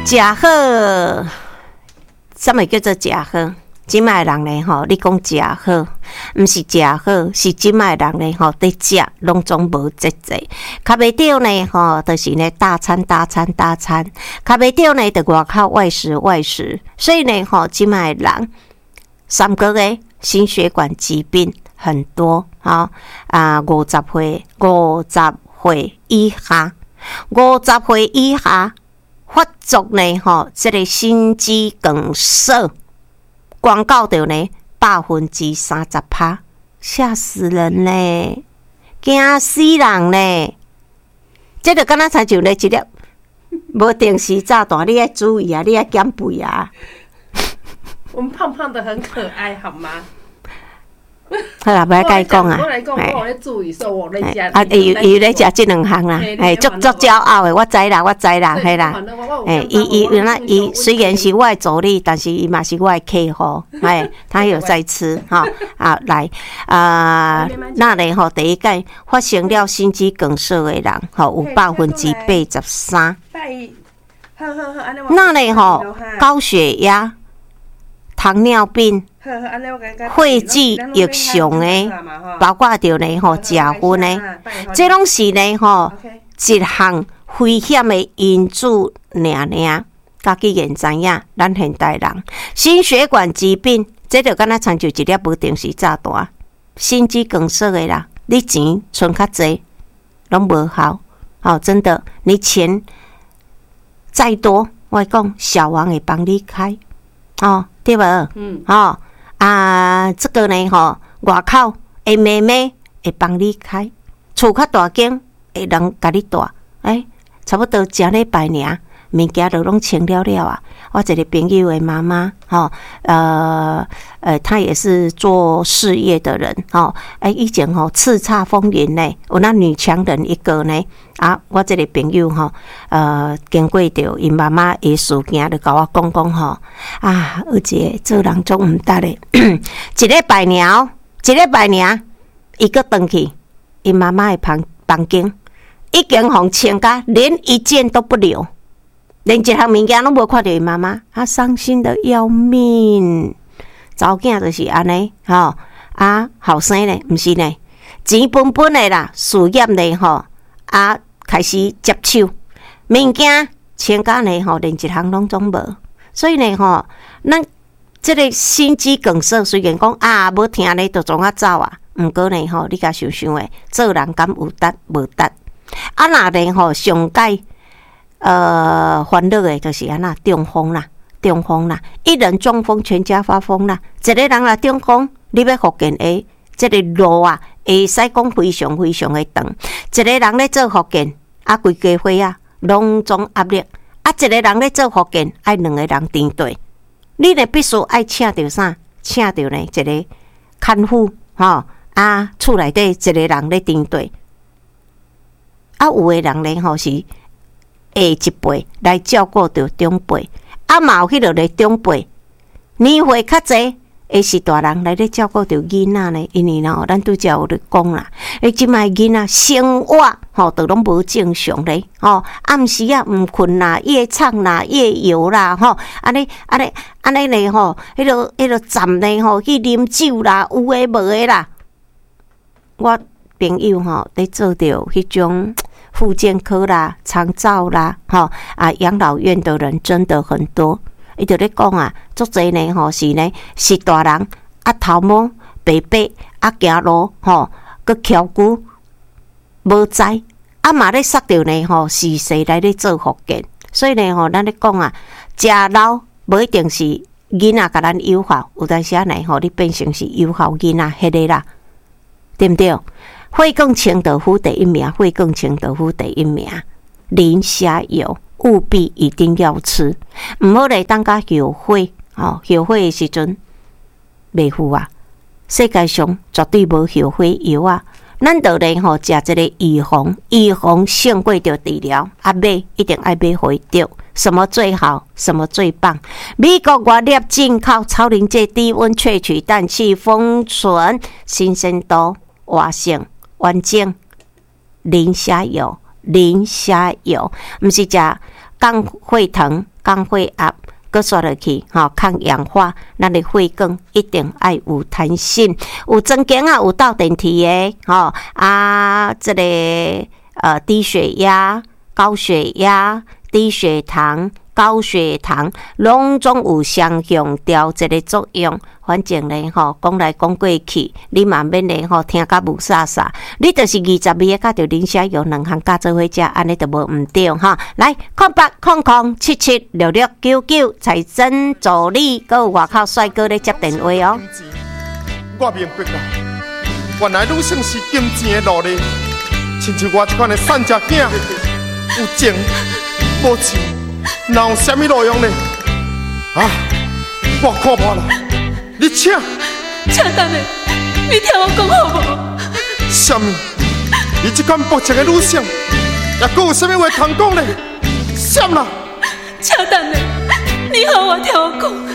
食好，什么叫做食好？即卖人咧吼，你讲食好，毋是食好，是即卖人咧吼，伫食拢总无节制。较袂着呢吼，就是呢大餐，较袂着呢，就外口外食。所以呢吼，即卖人3个月心血管疾病很多，吼50岁以下，50岁以下发作呢吼，这个心肌梗塞。广告的呢30%，吓死人嘞，惊死人嘞！这就敢若亲像咧一粒无定时炸弹，你要注意啊，你要减肥啊。 我们胖胖的很可爱，好吗？ 好啦，不要甲伊讲啊。 我来讲，我咧注意说我咧食。 伊咧食这2项啦，足骄傲的，我知啦，嘿啦。伊虽然是我的助理，但是伊嘛是我的客户，他有在吃哈来那咧吼，第一届发生了心肌梗塞的人吼，有83%。那咧吼，高血压、糖尿病。血脂异常的，包括着呢吼食薰的，这拢是呢吼一项危险的因素尔。家己然知影，咱现代人心血管疾病，这就敢若亲像一粒无定时炸弹，心肌梗塞的啦。你钱存较济，拢无效。真的，你钱再多，我讲小王会帮你开，对无？这个呢吼，外口的妹妹会帮你开，厝较大间会人甲你带，差不多一礼拜尔，物件都拢清了啊。我一个朋友的妈妈，她也是做事业的人，以前叱咤风云呢，有那女强人一个呢。我这个朋友经过着因妈妈的事件，就甲我讲有一个做人总毋得的，一礼拜尔，伊个回去，因妈妈的房间已经互清甲，连一件都不留。连一项物件拢无看到伊妈妈，伤心的要命。查某囝就是安尼，后生呢，毋是呢，钱本的啦，事业呢开始接手，物件清甲呢连一项拢总无。所以呢咱这个心肌梗塞虽然讲无听咧，就总走啊，毋过呢你甲想想诶，做人敢有值无值？若呢上界。烦恼的就是安那中风啦，一人中风全家发疯啦。一个人啦中风，你要复健的，这个路会使讲非常的长。一个人咧做复健，规家伙拢总压力。一个人咧做复健，爱2个人顶对，你呢必须爱请着啥？请着呢一个看护，厝内底一个人咧顶对。有的人呢是。下一辈来照顾着长辈，嘛有迄落咧长辈年岁较济，是大人来咧照顾着囡仔呢。因为咱拄则有咧讲啦，即卖囡仔生活都拢无正常咧，暗时毋困啦，夜唱啦，夜游啦，安尼呢迄落站咧去啉酒啦，有诶无诶啦。我朋友咧做着迄种。复健科啦、长照啦、养老院的人真的很多。伊就咧讲足侪呢是呢是大人头毛白白行路佮翘骨无知嘛咧杀着呢时势来咧做复健。所以呢咱咧讲食老无一定是囡仔甲咱友好，有当时呢你变成是友好囡仔迄个啦，对毋对？会更清德夫第一名，磷虾油务必一定要吃，毋好来当甲后悔后悔的时阵袂赴世界上绝对无后悔药咱就咧食这个预防胜过着治疗。买一定爱买回着，什么最好，什么最棒？美国外粒进口超临界低温萃取氮气封存，新鲜度活性。完整磷虾油，毋是食降血糖、降血压，搁刷落去，抗氧化，咱的血管一定要有弹性，有装间啊，有倒电梯的，这个低血压、高血压、低血糖、高血糖，拢总有双向调节的作用。反正咧，讲来讲过去，你嘛免咧，听甲无啥啥。你就是20味甲着磷虾油2项加做伙食，安尼就无毋对哈。来，0800776699，财神助理，搁有外口帅哥咧接电话哦。 我明白啦，原来女性是金钱的奴隶，亲像我这款的散食囝，有情无情，哪有啥物路用呢？啊，我看破了。你请等下，你听我讲好无？ 什么？你这款薄情的女性，也阁有啥物话通讲呢？闪啦！ 等下，你好，我听我讲。